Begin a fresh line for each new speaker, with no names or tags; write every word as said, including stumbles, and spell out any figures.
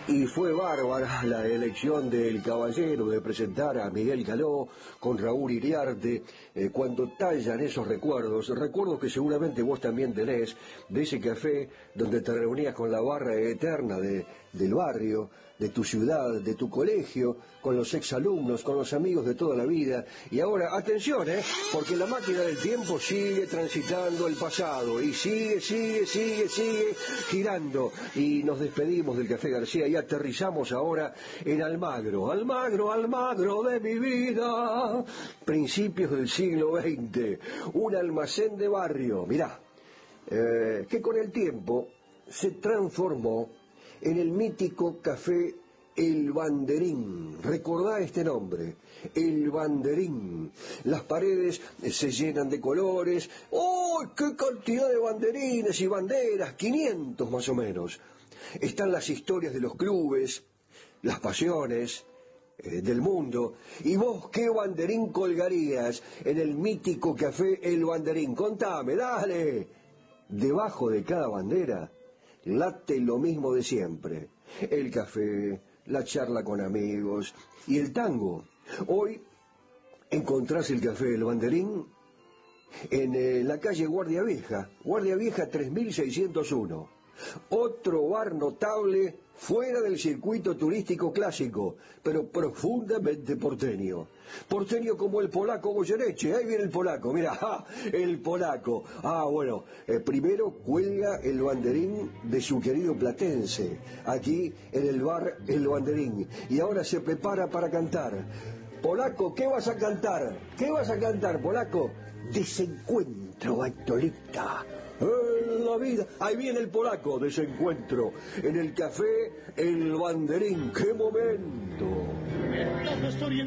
Y fue bárbara la elección del caballero de presentar a Miguel Caló con Raúl Iriarte, eh, cuando tallan esos recuerdos, recuerdos que seguramente vos también tenés, de ese café donde te reunías con la barra eterna de, del barrio, de tu ciudad, de tu colegio, con los exalumnos, con los amigos de toda la vida. Y ahora, atención, ¿eh? Porque la máquina del tiempo sigue transitando el pasado y sigue, sigue, sigue, sigue girando. Y nos despedimos del Café García y aterrizamos ahora en Almagro. Almagro, Almagro de mi vida. Principios del siglo veinte. Un almacén de barrio, mirá, eh, que con el tiempo se transformó en el mítico café El Banderín. Recordá este nombre, El Banderín. Las paredes se llenan de colores. ¡Oh, qué cantidad de banderines y banderas! quinientos más o menos. Están las historias de los clubes, las pasiones eh, del mundo. ¿Y vos qué banderín colgarías en el mítico café El Banderín? Contame, dale. Debajo de cada bandera late lo mismo de siempre: el café, la charla con amigos y el tango. Hoy encontrás el café El Banderín en eh, la calle Guardia Vieja, Guardia Vieja tres mil seiscientos uno. Otro bar notable fuera del circuito turístico clásico, pero profundamente porteño. Porteño como el polaco Goyeneche. Ahí viene el polaco, mira, ¡ja! El polaco. Ah, bueno, eh, primero cuelga el banderín de su querido platense, aquí en el bar El Banderín, y ahora se prepara para cantar. Polaco, ¿qué vas a cantar? ¿Qué vas a cantar, polaco? Desencuentro, Bartolita. En la vida. Ahí viene el polaco, Desencuentro, en el café El Banderín. ¡Qué momento!